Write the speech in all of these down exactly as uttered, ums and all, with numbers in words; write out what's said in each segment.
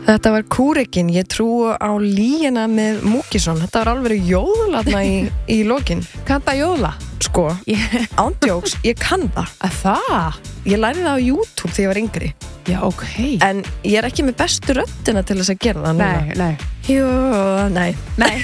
Þetta var Kúrekin, ég trú á líina með Múkisson. Þetta var alveg jóðlaðna í, í lokin. Kanntu að jóðla? Sko, ándjóks, ég kann það. Að það? Ég lærði það á YouTube þegar ég var yngri. Já, ok. En ég er ekki með bestu röddina til þess að gera það núna. Nei, nei. Jú, nei. Nei.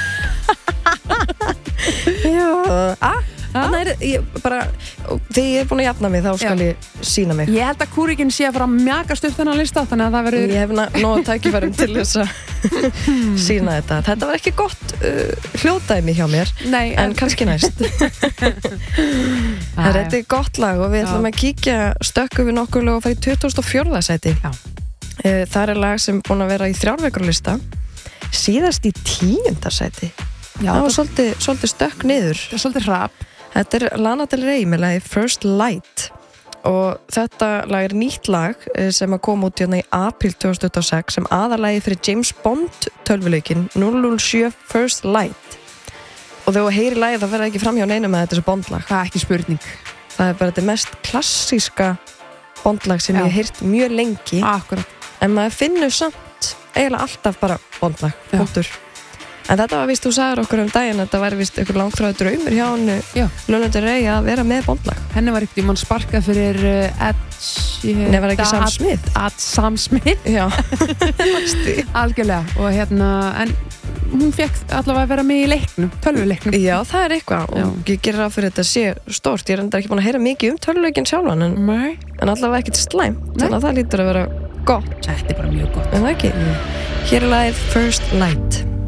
Jú, að? Þannig er ég bara, þegar ég er búin að jafna mig þá skal Já. Ég sína mig. Ég held að Kúrekin sé að fara að mjakast upp þennan lista þannig að það verður... Ég hef nóg tækifærum til þess að sína þetta. Þetta var ekki gott uh, hljóðdæmi hjá mér, Nei, en, en kannski næst. Þetta er gott lag og við ætlum Já. Að kíkja stökku við nokkuð og fara í tuttugasta og fjórða sæti. Já. Uh, það er lag sem er búin að vera í þrjárvekrulista, síðast í tíunda sæti. Já, það var svolítið, svolítið stökk niður. Það er svolítið hrap. Þetta er Lana Del Rey með lagi First Light og þetta lag er nýtt lag sem að koma út hérna í apríl tvö þúsund tuttugu og sex sem aðalagi fyrir James Bond tölvuleikin núll núll sjö First Light og þegar þú heyri lagið þá verður ekki fram hjá neinum með þetta þessu Bond-lag. Það er ekki spurning. Það er bara þetta mest klassíska Bond-lag sem Já. Ég hef heyrt mjög lengi. Akkurat. En maður finnur samt eiginlega alltaf bara Bond-lag, punktur. En þetta var vist, þú sagðir okkur um daginn að þetta væri vist einhver langþráður draumur hjá hennu Lana Del Rey að vera með Bond-lag. Henni var ekkert í mann sparkað fyrir uh, Edge... Nei, var ekki Sam Smith? Að Sam Smith? Já. Algjörlega. Og hérna, en hún fekk allavega að vera með í leiknum, tölvuleiknum. Já, það er eitthvað. Og Já. Ég gerir ráð fyrir þetta sé stórt. Ég er enda ekki búin að heyra mikið um tölvuleikin sjálfan, en, en allavega ekkert slæmt. Þannig að það lítur að vera gott. Þetta er bara mjög gott. En það ekki. Mm. Hér er lagið First Light.